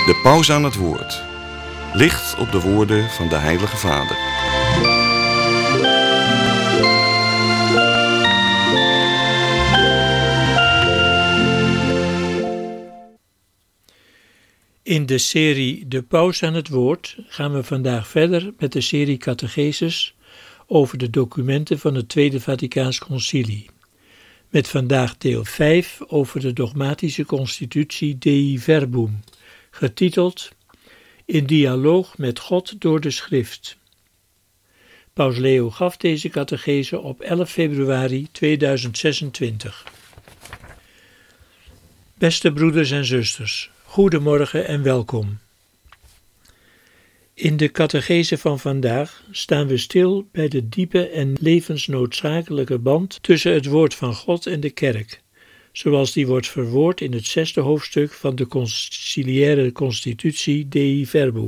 De paus aan het woord. Licht op de woorden van de Heilige Vader. In de serie De Paus aan het Woord gaan we vandaag verder met de serie Catecheses over de documenten van het Tweede Vaticaans Concilie. Met vandaag deel 5 over de dogmatische constitutie Dei Verbum, getiteld In dialoog met God door de Schrift. Paus Leo gaf deze catechese op 11 februari 2026. Beste broeders en zusters, goedemorgen en welkom. In de catechese van vandaag staan we stil bij de diepe en levensnoodzakelijke band tussen het woord van God en de kerk, zoals die wordt verwoord in het 6e hoofdstuk van de conciliaire constitutie Dei Verbum.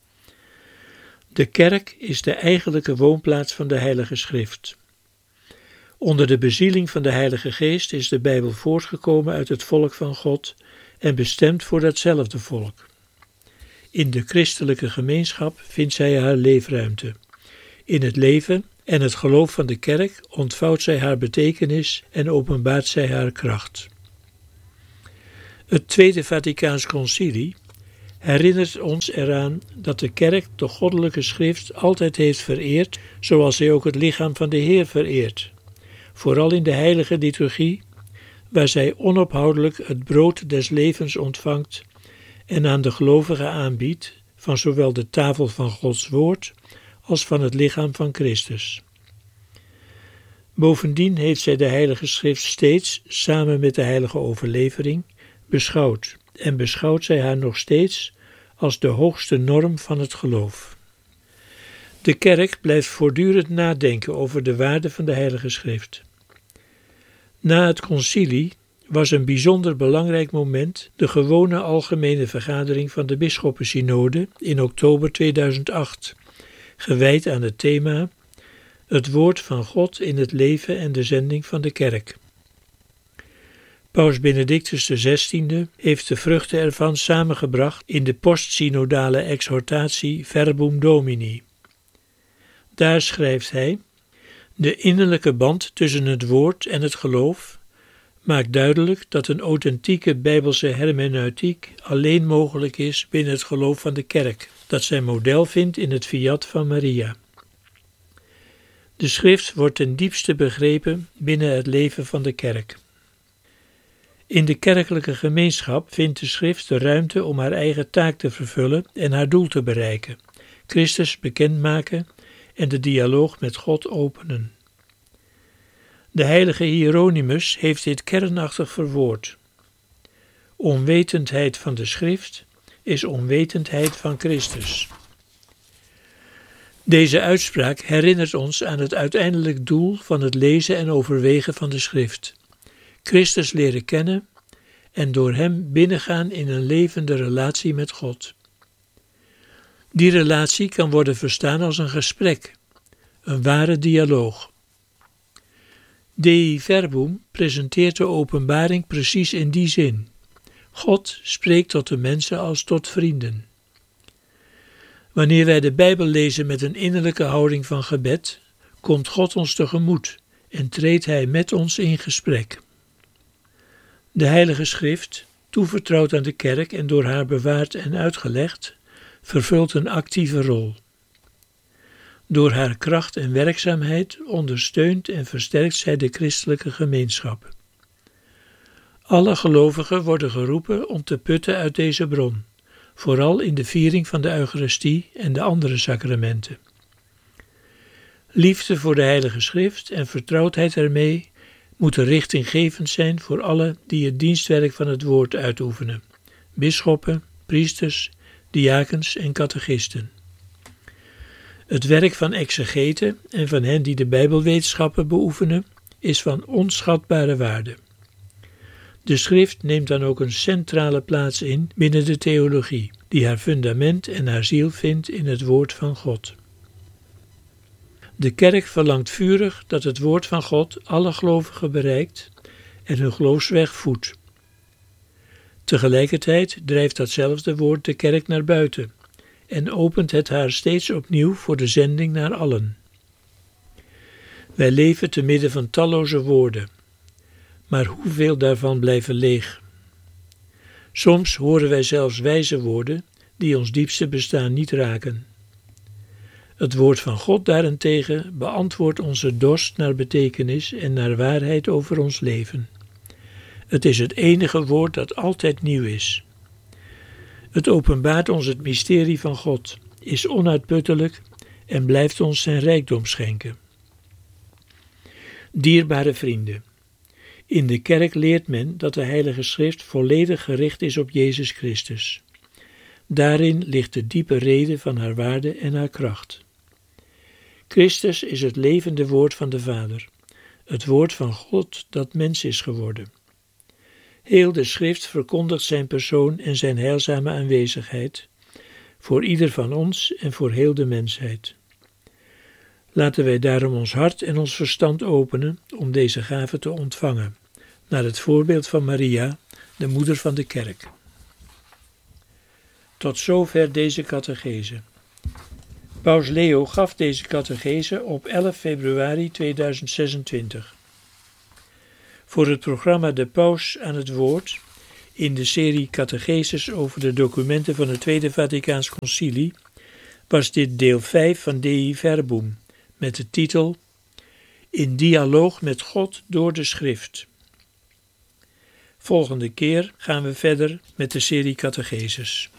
De kerk is de eigenlijke woonplaats van de Heilige Schrift. Onder de bezieling van de Heilige Geest is de Bijbel voortgekomen uit het volk van God en bestemd voor datzelfde volk. In de christelijke gemeenschap vindt zij haar leefruimte. In het leven en het geloof van de kerk ontvouwt zij haar betekenis en openbaart zij haar kracht. Het Tweede Vaticaans Concilie herinnert ons eraan dat de kerk de goddelijke schrift altijd heeft vereerd, zoals zij ook het lichaam van de Heer vereert. Vooral in de heilige liturgie, waar zij onophoudelijk het brood des levens ontvangt en aan de gelovigen aanbiedt van zowel de tafel van Gods woord als van het lichaam van Christus. Bovendien heeft zij de heilige schrift steeds, samen met de heilige overlevering, beschouwd en beschouwt zij haar nog steeds als de hoogste norm van het geloof. De kerk blijft voortdurend nadenken over de waarde van de heilige schrift. Na het concilie was een bijzonder belangrijk moment de gewone algemene vergadering van de bisschoppensynode in oktober 2008, gewijd aan het thema Het woord van God in het leven en de zending van de kerk. Paus Benedictus XVI heeft de vruchten ervan samengebracht in de postsynodale exhortatie Verbum Domini. Daar schrijft hij: De innerlijke band tussen het woord en het geloof maakt duidelijk dat een authentieke bijbelse hermeneutiek alleen mogelijk is binnen het geloof van de kerk, dat zijn model vindt in het fiat van Maria. De schrift wordt ten diepste begrepen binnen het leven van de kerk. In de kerkelijke gemeenschap vindt de schrift de ruimte om haar eigen taak te vervullen en haar doel te bereiken, Christus bekendmaken en de dialoog met God openen. De heilige Hieronymus heeft dit kernachtig verwoord. Onwetendheid van de schrift is onwetendheid van Christus. Deze uitspraak herinnert ons aan het uiteindelijk doel van het lezen en overwegen van de schrift. Christus leren kennen en door hem binnengaan in een levende relatie met God. Die relatie kan worden verstaan als een gesprek, een ware dialoog. Dei Verbum presenteert de openbaring precies in die zin. God spreekt tot de mensen als tot vrienden. Wanneer wij de Bijbel lezen met een innerlijke houding van gebed, komt God ons tegemoet en treedt Hij met ons in gesprek. De Heilige Schrift, toevertrouwd aan de kerk en door haar bewaard en uitgelegd, vervult een actieve rol. Door haar kracht en werkzaamheid ondersteunt en versterkt zij de christelijke gemeenschap. Alle gelovigen worden geroepen om te putten uit deze bron, vooral in de viering van de Eucharistie en de andere sacramenten. Liefde voor de Heilige Schrift en vertrouwdheid ermee moeten richtinggevend zijn voor allen die het dienstwerk van het woord uitoefenen: bisschoppen, priesters, diakens en catechisten. Het werk van exegeten en van hen die de Bijbelwetenschappen beoefenen is van onschatbare waarde. De schrift neemt dan ook een centrale plaats in binnen de theologie, die haar fundament en haar ziel vindt in het woord van God. De kerk verlangt vurig dat het woord van God alle gelovigen bereikt en hun geloofsweg voedt. Tegelijkertijd drijft datzelfde woord de kerk naar buiten en opent het haar steeds opnieuw voor de zending naar allen. Wij leven te midden van talloze woorden, maar hoeveel daarvan blijven leeg? Soms horen wij zelfs wijze woorden die ons diepste bestaan niet raken. Het woord van God daarentegen beantwoordt onze dorst naar betekenis en naar waarheid over ons leven. Het is het enige woord dat altijd nieuw is. Het openbaart ons het mysterie van God, is onuitputtelijk en blijft ons zijn rijkdom schenken. Dierbare vrienden, in de kerk leert men dat de Heilige Schrift volledig gericht is op Jezus Christus. Daarin ligt de diepe reden van haar waarde en haar kracht. Christus is het levende woord van de Vader, het woord van God dat mens is geworden. Heel de Schrift verkondigt zijn persoon en zijn heilzame aanwezigheid, voor ieder van ons en voor heel de mensheid. Laten wij daarom ons hart en ons verstand openen om deze gave te ontvangen, naar het voorbeeld van Maria, de moeder van de kerk. Tot zover deze catechese. Paus Leo gaf deze catechese op 11 februari 2026. Voor het programma De Paus aan het Woord, in de serie catecheses over de documenten van het Tweede Vaticaans Concilie, was dit deel 5 van Dei Verbum, met de titel In dialoog met God door de Schrift. Volgende keer gaan we verder met de serie catecheses.